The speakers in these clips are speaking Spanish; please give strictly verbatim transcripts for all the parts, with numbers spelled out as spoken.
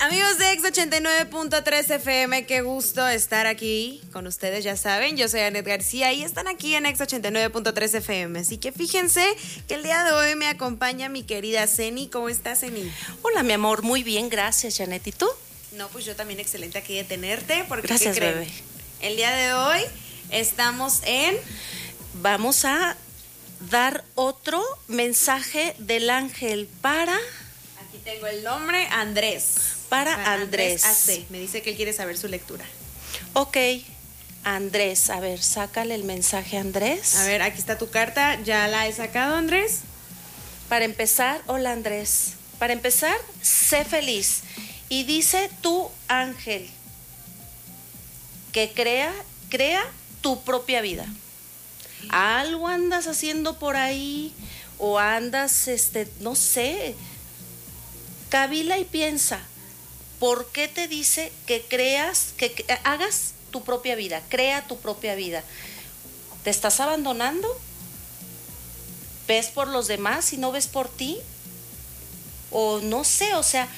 Amigos de Ex ochenta y nueve punto tres F M, qué gusto estar aquí con ustedes, ya saben, yo soy Anet García y están aquí en Ex ochenta y nueve punto tres F M, así que fíjense que el día de hoy me acompaña mi querida Zeni. ¿Cómo estás, Zeni? Hola, mi amor, muy bien, gracias, Janet. ¿Y tú? No, pues yo también excelente aquí de tenerte, porque gracias, ¿qué creen? bebé. El día de hoy estamos en... Vamos a dar otro mensaje del ángel para... Aquí tengo el nombre, Andrés. Para, para Andrés. Andrés A C. Me dice que él quiere saber su lectura. Ok, Andrés, a ver, sácale el mensaje a Andrés. A ver, aquí está tu carta, ¿ya la he sacado, Andrés? Para empezar, hola, Andrés. Para empezar, sé feliz. Y dice tu ángel que crea, crea tu propia vida. Algo andas haciendo por ahí o andas, este, no sé, cavila y piensa. ¿Por qué te dice que creas, que, que hagas tu propia vida, crea tu propia vida? ¿Te estás abandonando? ¿Ves por los demás y no ves por ti? O no sé, o sea,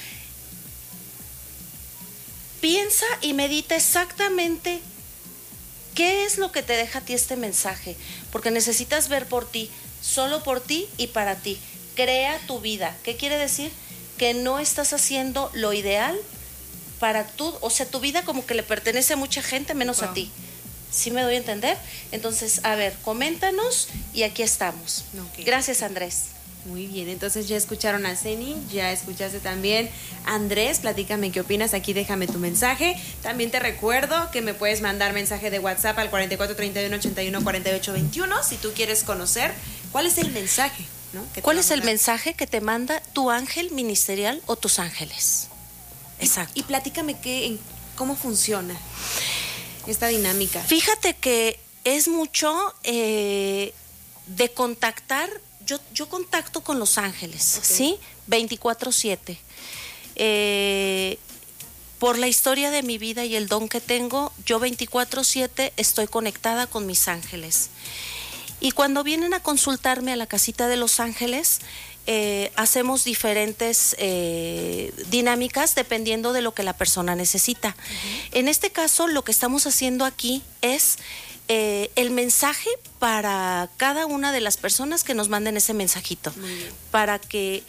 piensa y medita exactamente qué es lo que te deja a ti este mensaje, porque necesitas ver por ti, solo por ti y para ti. Crea tu vida. ¿Qué quiere decir? Que no estás haciendo lo ideal para tú, o sea, tu vida como que le pertenece a mucha gente menos wow. a ti. ¿Sí me doy a entender? Entonces, a ver, coméntanos y aquí estamos. Okay. Gracias, Andrés. Muy bien, entonces ya escucharon a Zeni, ya escuchaste también a Andrés, platícame qué opinas, aquí déjame tu mensaje. También te recuerdo que me puedes mandar mensaje de WhatsApp al cuarenta y cuatro, treinta y uno, ochenta y uno, cuarenta y ocho, veintiuno si tú quieres conocer cuál es el mensaje, ¿no? ¿Cuál es el mensaje que te manda tu ángel ministerial o tus ángeles? Exacto. Y, y platícame qué, cómo funciona esta dinámica. Fíjate que es mucho eh, de contactar. Yo, yo contacto con los ángeles, okay. ¿sí? veinticuatro siete. Eh, por la historia de mi vida y el don que tengo, yo veinticuatro siete estoy conectada con mis ángeles. Y cuando vienen a consultarme a la casita de los ángeles, eh, hacemos diferentes eh, dinámicas dependiendo de lo que la persona necesita. Uh-huh. En este caso, lo que estamos haciendo aquí es... Eh, el mensaje para cada una de las personas que nos manden ese mensajito, para que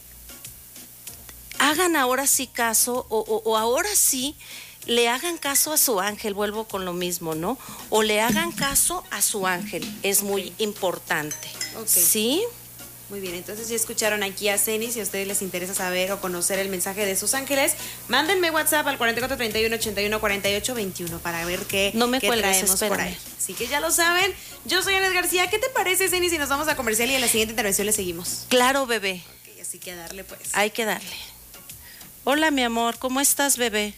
hagan ahora sí caso o, o, o ahora sí le hagan caso a su ángel, vuelvo con lo mismo, ¿no? O le hagan caso a su ángel, es okay. muy importante, okay. ¿sí? Muy bien, entonces ya escucharon aquí a Zeni. Si a ustedes les interesa saber o conocer el mensaje de sus ángeles, mándenme WhatsApp al cuarenta y cuatro, treinta y uno, ochenta y uno, cuarenta y ocho, veintiuno para ver qué, no me qué cuelgues, traemos espérame. por ahí. Así que ya lo saben, yo soy Anet García. ¿Qué te parece, Zeni, si nos vamos a comercial y en la siguiente intervención le seguimos? Claro, bebé. Okay, así que a darle pues. Hay que darle. Hola, mi amor, ¿cómo estás, bebé?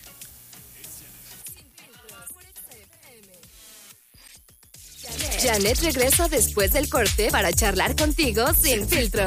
Janet regresa después del corte para charlar contigo sin filtro.